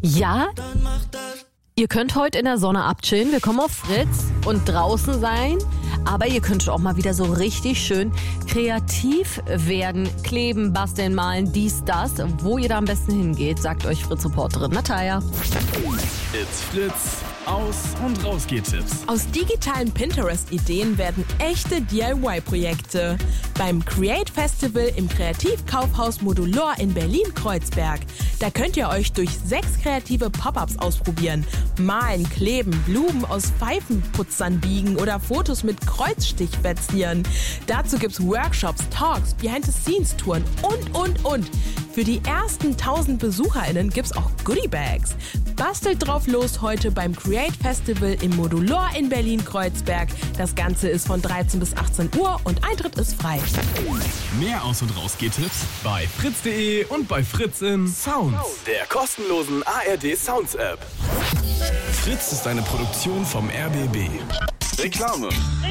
Ja, ihr könnt heute in der Sonne abchillen. Willkommen auf Fritz und draußen sein. Aber ihr könnt auch mal wieder so richtig schön kreativ werden. Kleben, basteln, malen, dies, das. Wo ihr da am besten hingeht, sagt euch Fritz-Reporterin Natalia. It's Fritz. Aus- und Rausgeht-Tipps. Aus digitalen Pinterest-Ideen werden echte DIY-Projekte. Beim Create Festival im Kreativkaufhaus Modulor in Berlin-Kreuzberg. Da könnt ihr euch durch 6 kreative Pop-ups ausprobieren. Malen, kleben, Blumen aus Pfeifenputzern biegen oder Fotos mit Kreuzstich verzieren. Dazu gibt's Workshops, Talks, Behind-the-Scenes-Touren und. Für die ersten 1000 BesucherInnen gibt's auch Goodie-Bags. Bastelt drauf los heute beim Create Festival im Modulor in Berlin-Kreuzberg. Das Ganze ist von 13 bis 18 Uhr und Eintritt ist frei. Mehr Aus- und Rausgeht-Tipps bei fritz.de und bei Fritz in Sounds, der kostenlosen ARD Sounds App. Fritz ist eine Produktion vom RBB. Reklame.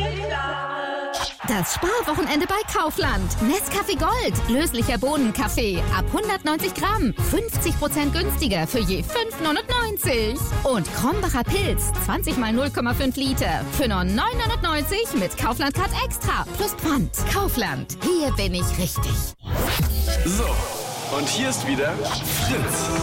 Das Sparwochenende bei Kaufland. Nescafé Gold, löslicher Bohnenkaffee. Ab 190 Gramm. 50% günstiger für je 5,99. Und Krombacher Pilz, 20 mal 0,5 Liter. Für nur 9,99 mit Kaufland Card Extra. Plus Pfand. Kaufland. Hier bin ich richtig. So, und hier ist wieder Fritz.